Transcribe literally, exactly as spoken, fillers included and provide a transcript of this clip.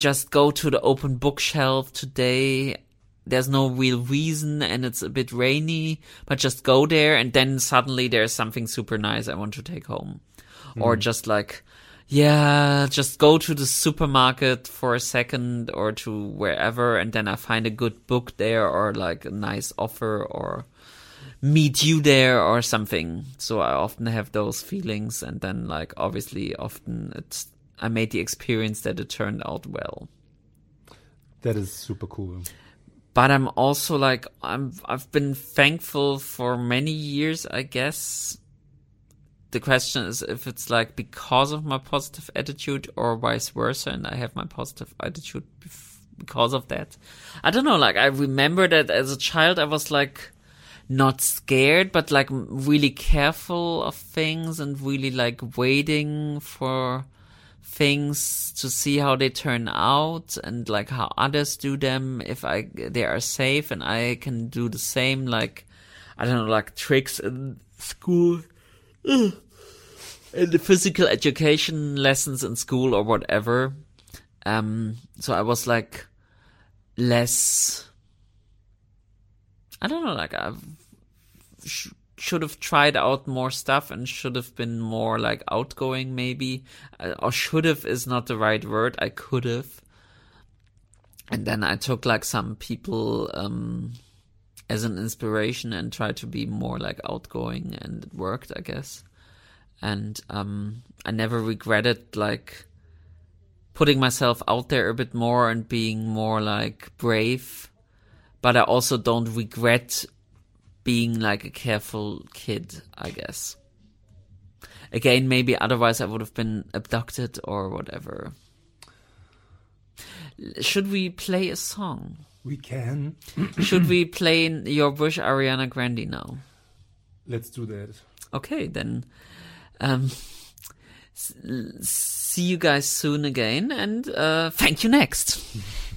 just go to the open bookshelf today. There's no real reason and it's a bit rainy, but just go there and then suddenly there's something super nice I want to take home. Mm. Or just like, yeah, just go to the supermarket for a second or to wherever and then I find a good book there or like a nice offer or meet you there or something. So I often have those feelings and then like obviously often it's I made the experience that it turned out well. That is super cool. But I'm also like, I'm, I've been thankful for many years, I guess. The question is if it's like because of my positive attitude or vice versa, and I have my positive attitude because of that. I don't know, like I remember that as a child I was like not scared, but like really careful of things and really like waiting for things to see how they turn out and like how others do them, if I they are safe and I can do the same, like I don't know, like tricks in school, in the physical education lessons in school or whatever. Um, so I was like less, I don't know, like I sh- should have tried out more stuff and should have been more like outgoing maybe. Uh, or should have is not the right word. I could have. And then I took like some people um, as an inspiration and tried to be more like outgoing and it worked, I guess. And um, I never regretted like putting myself out there a bit more and being more like brave. But I also don't regret being like a careful kid, I guess. Again, maybe otherwise I would have been abducted or whatever. Should we play a song? We can. Should we play Your Wish, Ariana Grande now? Let's do that. Okay, then. Um, s- see you guys soon again and uh, thank you next.